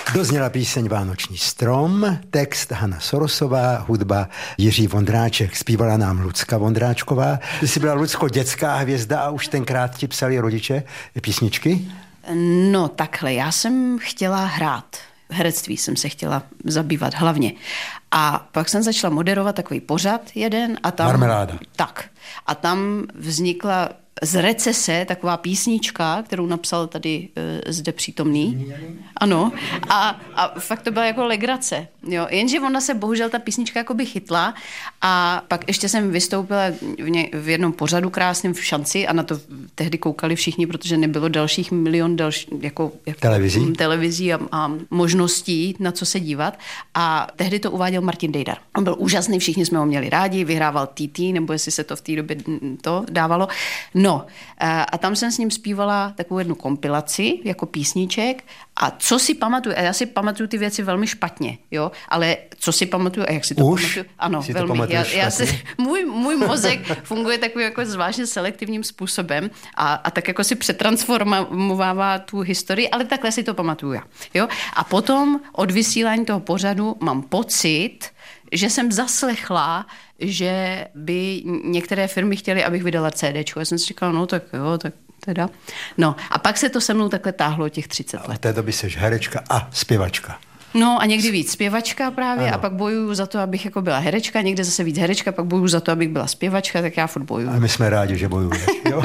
Dozněla píseň Vánoční strom, text Hana Sorosová, hudba Jiří Vondráček. Zpívala nám Lucka Vondráčková. Ty jsi byla, Lucko, dětská hvězda a už tenkrát ti psali rodiče písničky? No takhle, já jsem chtěla hrát. Herectví jsem se chtěla zabývat hlavně. A pak jsem začala moderovat takový pořad jeden a tam... Marmeláda. Tak. A tam vznikla z recese taková písnička, kterou napsal tady zde přítomný. Ano. A fakt to byla jako legrace. Jo. Jenže ona se bohužel ta písnička jakoby chytla a pak ještě jsem vystoupila v jednom pořadu krásném v Šanci a na to tehdy koukali všichni, protože nebylo dalších milion jako televizí a možností, na co se dívat. A tehdy to uváděl Martin Dejdar. On byl úžasný, všichni jsme ho měli rádi, vyhrával TT, nebo jestli se to v té době to dávalo. No, a tam jsem s ním zpívala takovou jednu kompilaci jako písniček a co si pamatuju, a já si pamatuju ty věci velmi špatně, jo, ale co si pamatuju a jak si to pamatuju, ano, si velmi. To Můj mozek funguje takovým jako zvláštně selektivním způsobem a tak jako si přetransformovává tu historii, ale takhle si to pamatuju já, jo. A potom od vysílání toho pořadu mám pocit, že jsem zaslechla, že by některé firmy chtěly, abych vydala CDčko. Já jsem si říkala, no tak jo, tak teda. No a pak se to se mnou takhle táhlo těch 30 let. A té doby seš herečka a zpěvačka. No a někdy víc zpěvačka právě, ano. A pak bojuju za to, abych jako byla herečka, někde zase víc herečka, pak bojuju za to, abych byla zpěvačka, tak já furt bojuju. A my jsme rádi, že bojuješ, jo?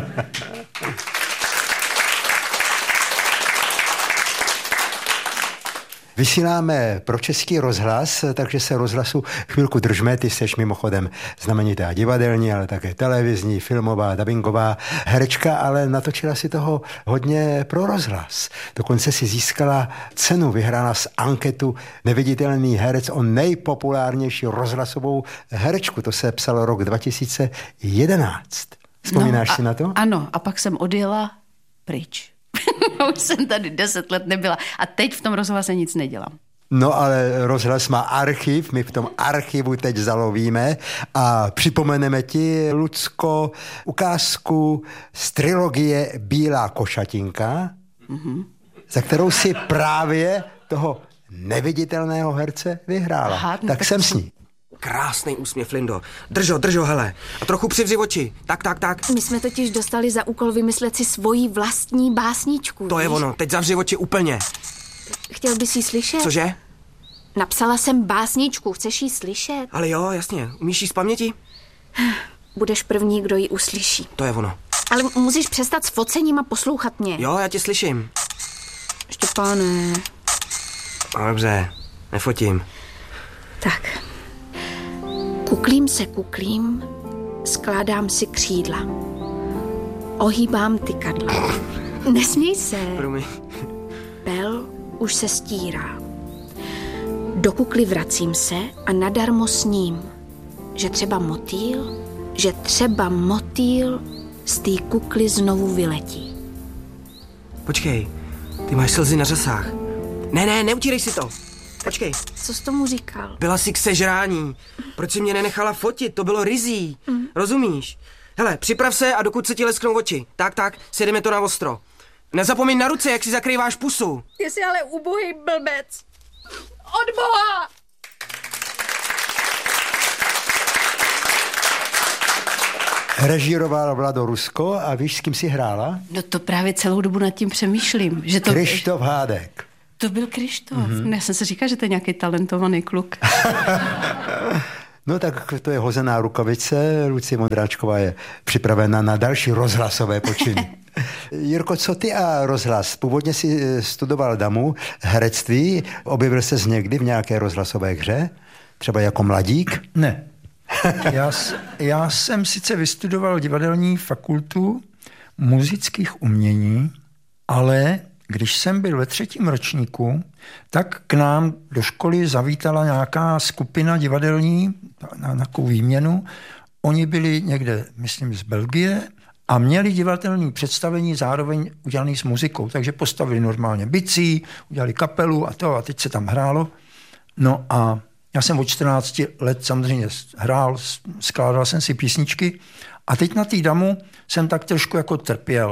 Vysíláme pro Český rozhlas, takže se rozhlasu chvilku držme. Ty seš mimochodem znamenitá divadelní, ale také televizní, filmová, dabingová herečka, ale natočila si toho hodně pro rozhlas. Dokonce si získala cenu, vyhrála z anketu Neviditelný herec o nejpopulárnější rozhlasovou herečku. To se psalo rok 2011. Vzpomínáš si na to? Ano, a pak jsem odjela pryč. Už jsem tady 10 let nebyla. A teď v tom rozhlase nic nedělám. No ale rozhlas má archiv, my v tom archivu teď zalovíme a připomeneme ti, Lucko, ukázku z trilogie Bílá košatinka, za kterou si právě toho neviditelného herce vyhrála. Aha, tak jsem s ní. Krásný úsměv, Lindo. Drž ho, hele. A trochu přivři oči. Tak. My jsme totiž dostali za úkol vymyslet si svoji vlastní básničku. To je ono, teď zavři oči úplně. Chtěl bys jí slyšet? Cože? Napsala jsem básničku, chceš jí slyšet? Ale jo, jasně. Umíš jí z paměti? Budeš první, kdo ji uslyší. To je ono. Ale musíš přestat s focením a poslouchat mě. Jo, já tě slyším. Štěpáne. No, dobře, nefotím. Tak. Kuklím, skládám si křídla. Ohýbám tykadla. Nesměj se. Promiň. Pel už se stírá. Do kukly vracím se a nadarmo sním, že třeba motýl z té kukly znovu vyletí. Počkej, ty máš slzy na řasách. Ne, neutírej si to. Počkej. Co jsi tomu říkal? Byla jsi k sežrání. Proč jsi mě nenechala fotit? To bylo rizí. Rozumíš? Hele, připrav se a dokud se ti lesknou oči. Tak, sjedeme to na ostro. Nezapomeň na ruce, jak si zakrýváš pusu. Ty jsi ale ubohý blbec. Od Boha! Režíroval Vlado Rusko a víš, s kým si hrála? No to právě celou dobu nad tím přemýšlím. Že to... Krištof Hádek. To byl Krištof. Já jsem si říkal, že to je nějaký talentovaný kluk. No tak to je hozená rukavice. Lucie Vondráčková je připravena na další rozhlasové počiny. Jirko, co ty a rozhlas? Původně si studoval damu, herectví. Objevil ses někdy v nějaké rozhlasové hře? Třeba jako mladík? Ne. Já jsem sice vystudoval divadelní fakultu muzických umění, ale když jsem byl ve 3. ročníku, tak k nám do školy zavítala nějaká skupina divadelní na takovou výměnu. Oni byli někde, myslím, z Belgie a měli divadelní představení zároveň udělaný s muzikou. Takže postavili normálně bicí, udělali kapelu a teď se tam hrálo. No a já jsem od 14 let samozřejmě hrál, skládal jsem si písničky a teď na té damu jsem tak trošku jako trpěl.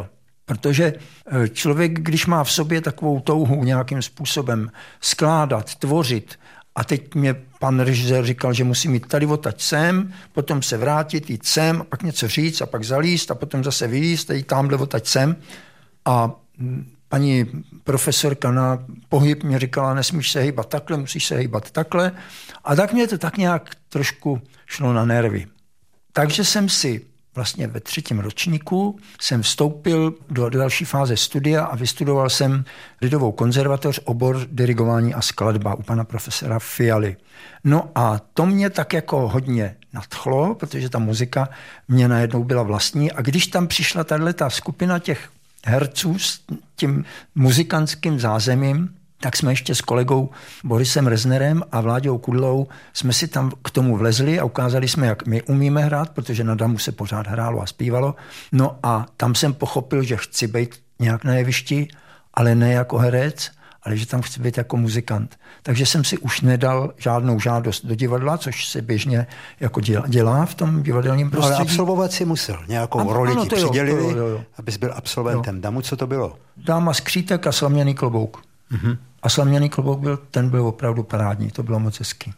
Protože člověk, když má v sobě takovou touhu nějakým způsobem skládat, tvořit, a teď mě pan režisér říkal, že musím jít tady odtaď sem, potom se vrátit, jít sem, a pak něco říct a pak zalíst a potom zase vylíst a jít tamhle odtaď sem. A paní profesorka na pohyb mě říkala, nesmíš se hejbat takhle, musíš se hejbat takhle. A tak mě to tak nějak trošku šlo na nervy. Takže jsem si vlastně ve 3. ročníku jsem vstoupil do další fáze studia a vystudoval jsem Lidovou konzervatoř, obor dirigování a skladba u pana profesora Fialy. No a to mě tak jako hodně nadchlo, protože ta muzika mě najednou byla vlastní. A když tam přišla tato skupina těch herců s tím muzikantským zázemím, tak jsme ještě s kolegou Borisem Reznerem a Vláďou Kudlou jsme si tam k tomu vlezli a ukázali jsme, jak my umíme hrát, protože na damu se pořád hrálo a zpívalo. No a tam jsem pochopil, že chci být nějak na jevišti, ale ne jako herec, ale že tam chci být jako muzikant. Takže jsem si už nedal žádnou žádost do divadla, což se běžně jako dělá v tom divadelním prostředí. Ale absolvovat si musel. Nějakou roli ti přidělili, abys byl absolventem. Damu, co to bylo? Dáma skřítek a slaměný klobouk. Mm-hmm. A slaměný klobouk byl opravdu parádní, to bylo moc hezký.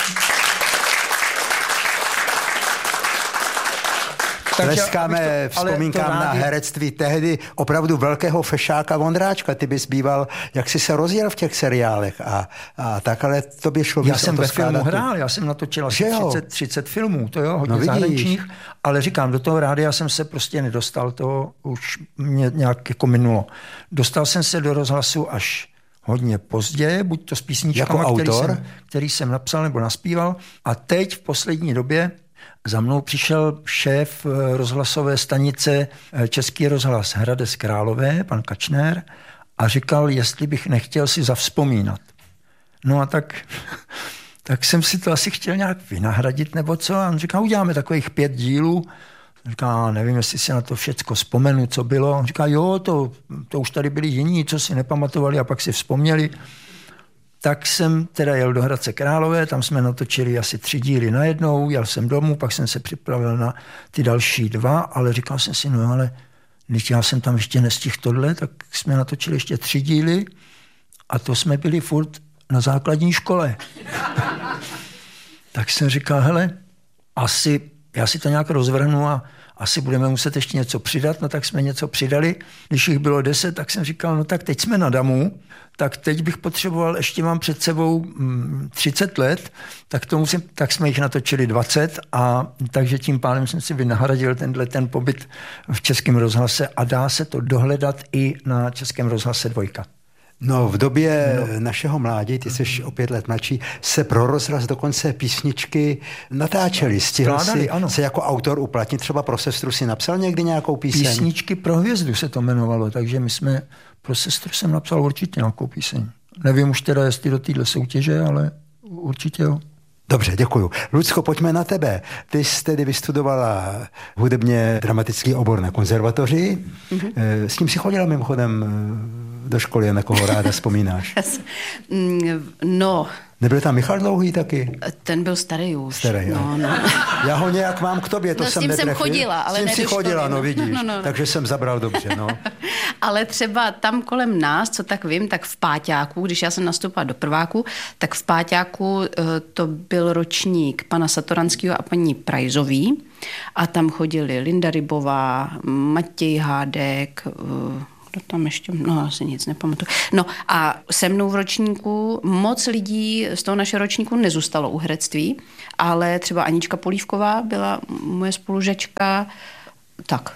Tleskáme vzpomínkám na herectví tehdy opravdu velkého fešáka Vondráčka. Ty bys býval, jak jsi se rozjel v těch seriálech a tak, ale to by šlo. Já jsem ve filmu hrál, já jsem natočil asi 30 filmů, to jo, hodně zahraničních, ale říkám, do toho rádia jsem se prostě nedostal, to už mě nějak jako minulo. Dostal jsem se do rozhlasu až hodně pozdě, buď to s písničkama, jako který jsem napsal nebo naspíval. A teď v poslední době za mnou přišel šéf rozhlasové stanice Český rozhlas Hradec Králové, pan Kačner, a říkal, jestli bych nechtěl si zavzpomínat. No a tak jsem si to asi chtěl nějak vynahradit nebo co. A on říká, uděláme takových 5 dílů. Říká, nevím, jestli si na to všecko vzpomenu, co bylo. On říká, jo, to už tady byli jiní, co si nepamatovali a pak si vzpomněli. Tak jsem teda jel do Hradce Králové, tam jsme natočili asi 3 díly najednou, jel jsem domů, pak jsem se připravil na ty další 2, ale říkal jsem si, no ale když já jsem tam ještě nestihl tohle, tak jsme natočili ještě 3 díly a to jsme byli furt na základní škole. Tak jsem říkal, hele, já si to nějak rozvrhnu a asi budeme muset ještě něco přidat, no tak jsme něco přidali. Když jich bylo 10, tak jsem říkal, no tak teď jsme na damu, tak teď bych potřeboval, ještě mám před sebou 30 let, tak jsme jich natočili 20 a takže tím pádem jsem si vynahradil ten pobyt v Českém rozhlase a dá se to dohledat i na Českém rozhlase 2. No, v době našeho mládí, ty jsi o 5 let mladší, se pro rozhlas dokonce písničky natáčely. Stihl si se jako autor uplatnit, třeba pro sestru si napsal někdy nějakou píseň? Písničky pro hvězdu se to jmenovalo, takže pro sestru jsem napsal určitě nějakou píseň. Nevím už teda, jestli do téhle soutěže, ale určitě jo. Dobře, děkuju. Lucko, pojďme na tebe. Ty jsi tedy vystudovala hudebně dramatický obor na konzervatoři. Mm-hmm. S tím si chodila mimochodem do školy a na koho ráda vzpomínáš? No. Nebyl tam Michal Dlouhý taky? Ten byl starý už. Starý, no. Já ho nějak mám k tobě, to jsem netrefil. S tím jsem chodila, ale ne do školy. S tím si chodila, no vidíš, takže jsem zabral dobře, no. Ale třeba tam kolem nás, co tak vím, tak v páťáku, když já jsem nastoupila do prváku, tak v páťáku to byl ročník pana Satoranského a paní Prajzový a tam chodili Linda Rybová, Matěj Hádek, kdo tam ještě, no asi nic nepamatuju. No a se mnou v ročníku moc lidí z toho našeho ročníku nezůstalo u herectví, ale třeba Anička Polívková byla moje spolužačka, tak.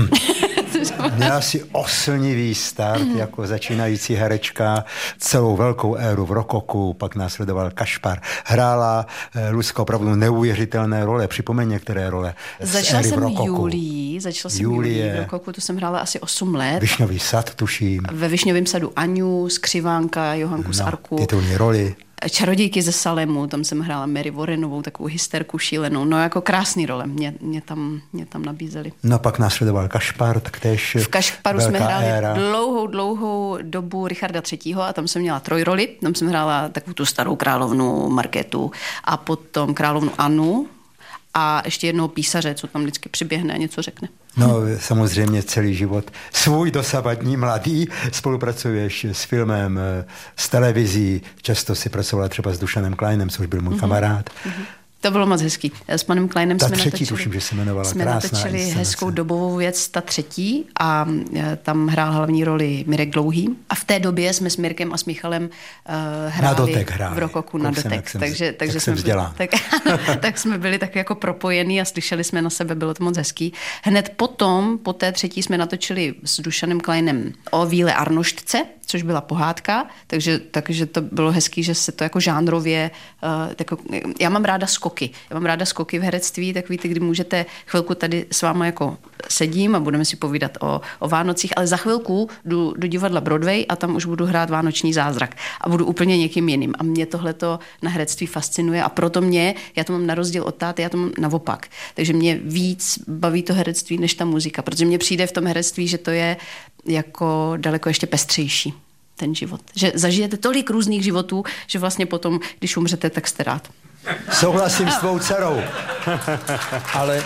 Měla si oslnivý start jako začínající herečka, celou velkou éru v rokoku, pak následoval Kašpar. Hrála Lucka opravdu neuvěřitelné role, připomeň některé role. Začala jsem Julii v rokoku, to jsem hrála asi 8 let. Višňový sad, tuším. Ve Višňovém sadu Aňu, Skřivánka, Johanku z Arku. Titulní roli. Čarodějky ze Salemu, tam jsem hrála Mary Warrenovou, takovou hysterku šílenou. No jako krásný role mě tam nabízeli. No pak následoval Kašpar, tak též v Kašparu jsme hráli dlouhou dobu Richarda III. A tam jsem měla 3 roli. Tam jsem hrála takovou tu starou královnu Markétu a potom královnu Anu a ještě jednoho písaře, co tam vždycky přiběhne a něco řekne. No samozřejmě celý život svůj dosavadní mladý, spolupracuješ s filmem, s televizí, často si pracovala třeba s Dušanem Kleinem, což byl můj kamarád. To bylo moc hezký. S panem Kleinem jsme natočili. Tuším, že se jmenovala. Jsme natočili hezkou dobovou věc, Ta třetí, a tam hrál hlavní roli Mirek Dlouhý. A v té době jsme s Mirkem a s Michalem hráli v Rokoku na dotek. Takže jsme tak jsme byli tak jako propojení a slyšeli jsme na sebe, bylo to moc hezký. Hned potom, po té třetí, jsme natočili s Dušanem Kleinem o Víle Arnoštce, což byla pohádka, takže to bylo hezký, že se to jako žánrově, já mám ráda skoky v herectví, takový ty, kdy můžete chvilku tady s váma jako sedím a budeme si povídat o Vánocích, ale za chvilku jdu do divadla Broadway a tam už budu hrát Vánoční zázrak a budu úplně někým jiným. A mě tohleto na herectví fascinuje a proto já to mám na rozdíl od táty, já to mám naopak. Takže mě víc baví to herectví než ta muzika, protože mně přijde v tom herectví, že to je jako daleko ještě pestřejší ten život. Že zažijete tolik různých životů, že vlastně potom, když umřete, tak jste rád. Souhlasím s tvou dcerou. Ale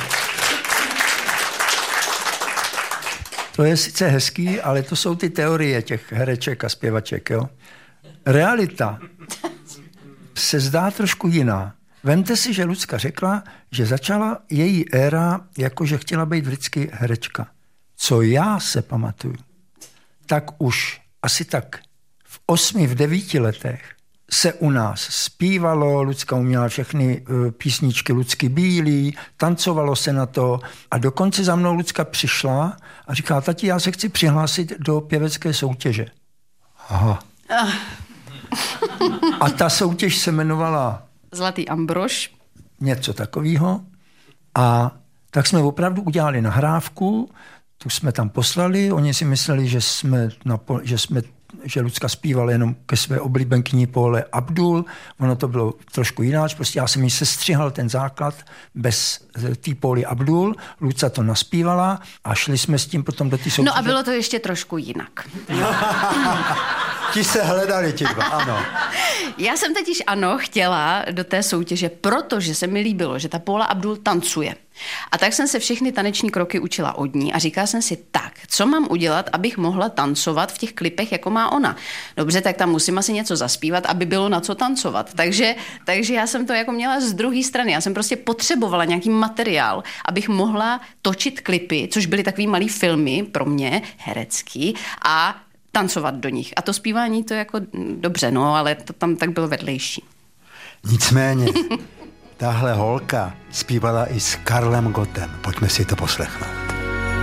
to je sice hezký, ale to jsou ty teorie těch hereček a zpěvaček, jo. Realita se zdá trošku jiná. Vemte si, že Lucka řekla, že začala její éra, jakože chtěla být vždycky herečka. Co já se pamatuju, tak už asi tak v 8, v 9 letech se u nás zpívalo, Lucka uměla všechny písničky Lucky Bílý, tancovalo se na to a dokonce za mnou Lucka přišla a říká, tati, já se chci přihlásit do pěvecké soutěže. Aha. A ta soutěž se jmenovala Zlatý Ambrož. Něco takového. A tak jsme opravdu udělali nahrávku, tu jsme tam poslali, oni si mysleli, že Lucka zpívala jenom ke své oblíbenkyni Paule Abdul, ono to bylo trošku jináč, prostě já jsem jí sestřihal ten základ bez té Pauly Abdul, Lucka to naspívala a šli jsme s tím potom do té soutěže. No a bylo to ještě trošku jinak. Ti se hledali, ti dva, ano. Já jsem totiž chtěla do té soutěže, protože se mi líbilo, že ta Paula Abdul tancuje. A tak jsem se všechny taneční kroky učila od ní a říkala jsem si, tak, co mám udělat, abych mohla tancovat v těch klipech, jako má ona. Dobře, tak tam musím asi něco zaspívat, aby bylo na co tancovat. Takže já jsem to jako měla z druhé strany. Já jsem prostě potřebovala nějaký materiál, abych mohla točit klipy, což byly takový malý filmy pro mě, herecký, a tancovat do nich. A to zpívání to jako dobře, ale to tam tak bylo vedlejší. Nicméně, tahle holka zpívala i s Karlem Gottem. Pojďme si to poslechnout.